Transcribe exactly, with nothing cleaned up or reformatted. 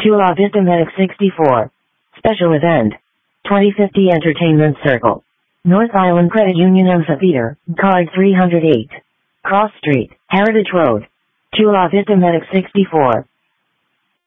Chula Vista Medic sixty-four. Special event. twenty fifty Entertainment Circle. North Island Credit Union Amphitheater, card three hundred eight. Cross Street, Heritage Road. Chula Vista Medic sixty-four.